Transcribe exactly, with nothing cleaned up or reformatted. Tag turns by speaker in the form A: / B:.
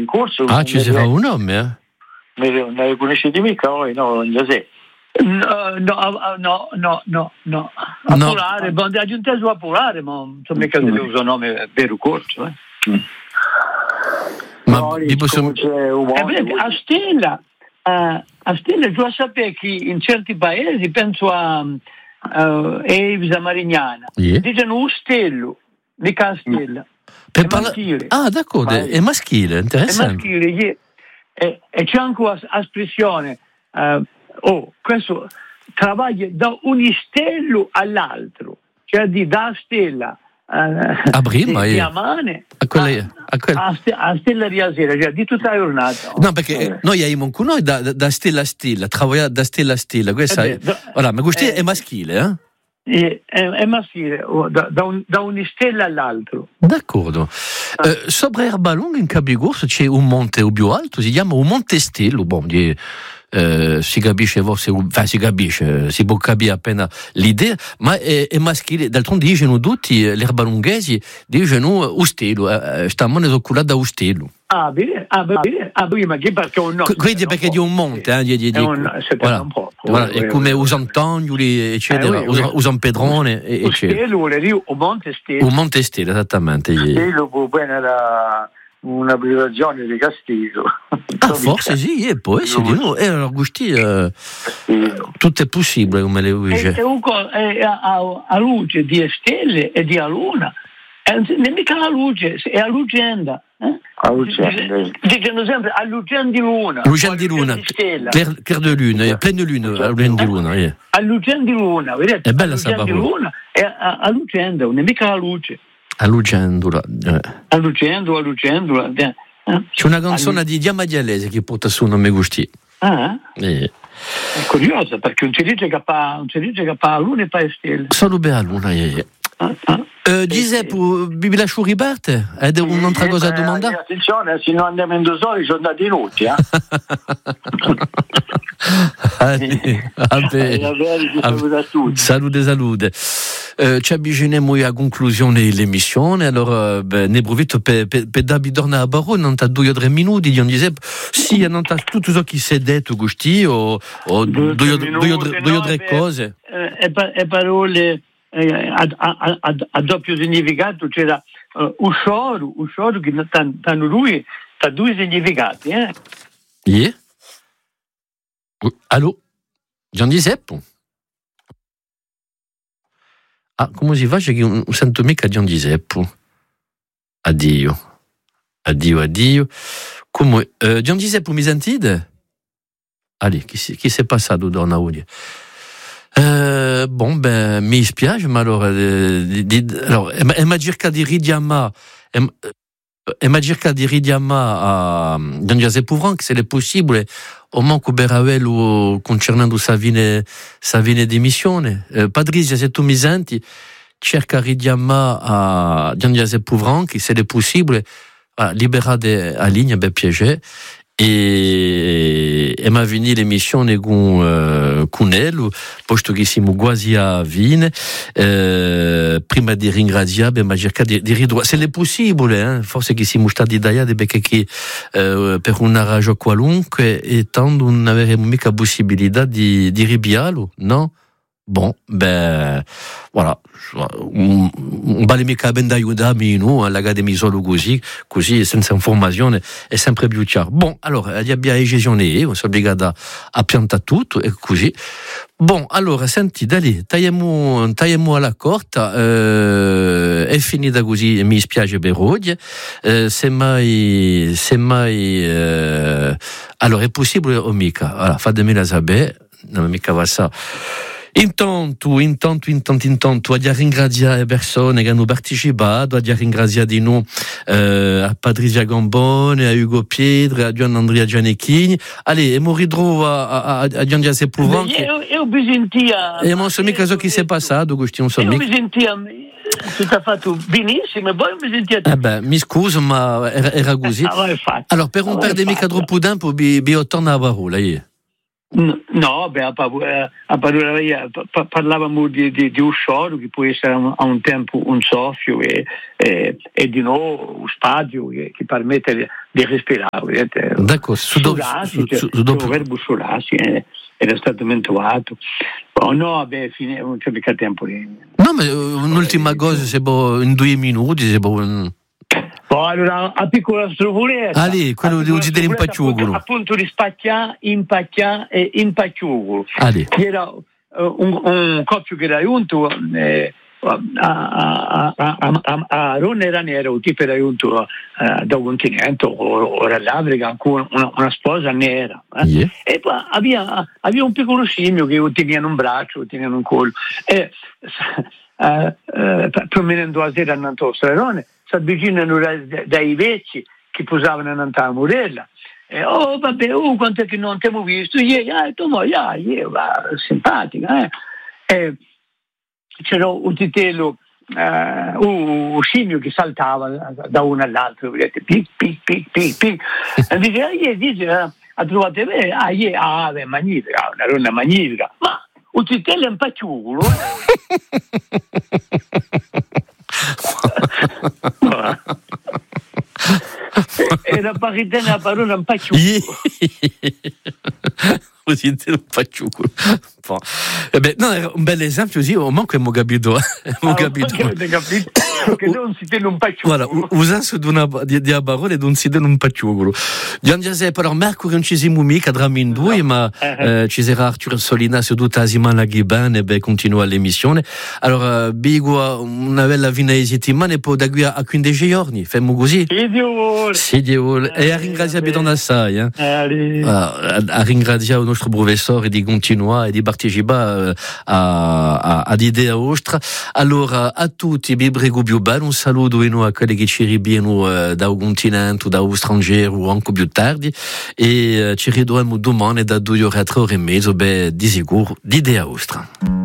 A: corso.
B: Ah, ci sarà un nome, eh?
A: Non ne conoscete mica, no, non lo so. No, no, no, no, no, no. A
B: No.
A: Polare, ma aggiunte su a Polare, ma insomma mica deve usare nome per il corso, eh.
B: Ma
A: No,
B: vi posso...
A: c'è un
C: Eh, perché a Stella, eh, a Stella già sapere che in certi paesi, penso a uh, Evis, a Marignana,
B: Yeah.
C: dicono Ustello, mica a Stella.
B: Per
C: È
B: parla-
C: maschile.
B: Ah, d'accordo,
A: Vai.
B: è maschile,
C: È
B: interessante.
C: maschile, yeah. e, e c'è anche un'espressione, uh, oh, questo travaglia da un istello all'altro, cioè di da stella uh,
B: A prima,
C: di, di
B: eh.
C: Amane
B: A quelle- a quelle-
C: a, ste- a stella di sera, cioè di tutta la giornata.
B: No, perché eh, noi abbiamo con noi da, da- da stella a stella, lavorare da stella a stella, questo
C: Eh
B: è...
C: beh, da-
B: Voilà, ma questo
C: eh,
B: è maschile, eh?
C: E- È, è maschile, oh, da, da, un, da un stella all'altro.
B: D'accordo. Eh, sopra Erbalung in Cabigorso c'è un monte più alto, si chiama un monte Stello, bon, di, eh, si capisce forse, enfin, si capisce, si può capire appena l'idea, ma è, è maschile, d'altronde dicono tutti, gli erbalunghesi dicono Ustello, eh, stiamo oculati da Ustello.
C: Ah, bene, ah, bene, ah, bene, ma che perché un nome?
B: Quindi perché di un monte, eh, di, di, di,
C: È un- si
B: voilà.
C: parla un po'.
B: Voilà,
C: Eh,
B: è
C: eh,
B: come
C: eh,
B: Usantognoli, eccetera,
C: Eh, oui, oui.
B: Usanpedrone,
C: Lo
B: eccetera.
C: stelo vuole dire un monte stelo.
B: Un monte Stella, esattamente.
A: Castello può bene era un'abitazione di Castigo.
B: Ah, forse sì, e poi si di no, e allora Gusti, eh, tutto è possibile come le
C: E,
B: dice.
C: e un co- e a, a- a luce di stelle e di a luna, e non è mica la luce, è a lucenda. Eh?
A: A lucenda.
C: Dicono sempre a lucenda di luna.
B: Lucian
C: o a
B: di luna,
C: di stella.
B: clair, clair de lune, eh, pleine lune, a Lucian di luna. eh.
C: A lucenda di luna, vedete?
B: È bella
C: a
B: sta
C: lucenda di
B: parola.
C: luna è a, a lucenda, non è mica la luce.
B: A Lucendula. eh.
C: A lucendo, a lucendo. Eh?
B: C'è una canzone di Diamadialese che porta su nome Gusti.
C: Ah,
B: Eh.
C: è curiosa perché non si dice che fa, non si dice che fa luna e fa stelle.
B: Solo per la luna. eh, eh.
C: Ah, ah.
B: Eh, Giuseppe, vi lascio riparte? È un'altra cosa a domandare?
A: Attenzione, se non andiamo in dosori sono andati inuti, eh?
B: Vabbè, vabbè. Salute, salute. Eh, ci avviciniamo alla conclusione dell'emissione, allora beh, ne approfitto per, per, per darvi tornare a Barone, non ta due o tre minuti, di Giuseppe, sì, non ta tutto ciò che si è detto, Gusti, o, o due, due, due, due, due o tre cose.
C: Eh, e, pa- e parole eh, a, a, a, a doppio significato c'era uh, uscoro, uscoro che hanno lui ha due significati, eh?
B: Yeah. Allô? Gian Giuseppe? Ah, come si fa? C'è che non sento mica Gian Giuseppe. Addio. Addio, addio. Come, eh, Gian Giuseppe, mi sentite? Allez, chi, si, chi si è passato da una udia? Eh, bon, ben, mi spiace, ma allora, eh, di, di, allora è, è cercato di richiamare, è, è cercato di richiamare a Gian Giuseppe Vranck, se è possibile, o manco Beravello concernendo sa fine, sa fine di missione. Eh, Patrizia, se tu mi senti, cerca di richiamare a Gian Giuseppe Vranck, se è possibile, ah, liberare la linea, per piacere, e, e mi venire l'emissione con, uh, con elle, posto che siamo quasi a fine, eh, prima di ringraziare, mi cerca di, di ridurre, se è possibile, eh, forse che siamo stati tagliati perché che, eh, per una ragione qualunque, e tanto non avremo mica possibilità di, di ripiarlo, no? Bon, ben, voilà, non vale mica ben d'aiutarmi, no, all'Accademia solo così, così senza informazione è sempre più chiaro. Bon, allora, gli abbiamo decisione, sono obbligato a piantare tutto e così. Bon, allora, senti, da lì, tagliamo, tagliamo alla corta, eh, è finita così, mi spiace per oggi, eh, semmai, semmai, eh, allora, è possibile o mica? Allora, fatemela sapere, non mica va sa. Intanto, intanto, intanto, intanto, voglio ringraziare le persone che hanno partecipato, voglio ringraziare di noi eh, a Patrizia Gambone, a Ugo Piedra, a Gian Andrea Gianecchini. Allez, e mi ritrovo a, a, a Gian Giuseppe Vranck.
C: Io, io mi sentia...
B: E non so mica so chi si è passato, Gusti, non so
C: Io
B: mica.
C: mi sentia... Tu ti hai fatto benissimo, poi mi sentia...
B: Eh beh, mi scuso, ma era, era così.
C: Ah, vai, fatto.
B: Allora, per non
C: Ah, vai,
B: perdere mica
C: fatto.
B: troppo tempo, vi, vi torno a parola, io.
C: No, beh, parlavamo di, di, di un solo che può essere a un tempo un soffio e, e, e di nuovo un spazio che, che permette di respirare.
B: D'accordo,
C: sudarsi, cioè, il verbo sudarsi eh, era stato mentuato. Oh, no, beh, fine, non c'è mica tempo.
B: No, ma un'ultima cosa, se boh, in due minuti, se boh...
C: Oh, allora, a piccola strofoletta.
B: Ah, lì, quello di uccidere in pacciugolo.
C: Appunto di spacchiare, impacchiare e in pacciugolo.
B: Ah, lì.
C: Era uh, un, un coppio che era giunto eh, a, a, a, a, a Ron era nero, un tipo era giunto uh, da un continente o dall'Africa, ancora una, una sposa nera. Eh? Yeah. E poi aveva, aveva un piccolo simio che lo teneva in un braccio, lo teneva in un collo. E uh, uh, promenando a sera andando a Strarone, si avvicinano dai vecchi che posavano andare a Morella. E, oh vabbè, oh, quanto è che non ti abbiamo visto ieri? Ah, tu no, yeah, yeah, va, simpatica. Eh? E c'era un titello, uh, un scimmio che saltava da uno all'altro, vedete, pic, pic, pic, pic, pic. E dice, ah, yeah, dice, ha trovato bene? Ah, yeah, ah, è magnifica, una ronna magnifica. Ma un titello è un pacciulo. Era partita una parola un pacciucolo.
B: Così un pacciucolo. Eh beh, no, era un bel esempio, sì, o manco abbiamo capito. Abbiamo capito.
C: Che non si tiene un pacciucolo.
B: Voilà, usanza di una di, di parola e non si tiene un pacciucolo. Gian Giuseppe, allora, mercoledì non ci siamo mica in due, ma eh, ci sarà Arturo Solina seduta a Simana Ghiban e beh, continua l'emissione. Allora, Bigo, una bella fine di settimana e poi da qui a quindici giorni, facciamo così?
C: Sì, Dio vuole.
B: Sì, Dio vuole. E a ringraziare Bidon assai, eh? a, a ringraziare il nostro professore di continuare e di partecipare a, a, ad Idea Ostra. Allora, a tutti, vi prego più bene, un saluto in a quelli che ci ribiano da un continente, da un straniero o anche più tardi e ci ritroviamo domani da due ore a tre ore e mezzo, beh, di sicuro, di Idea Ostra.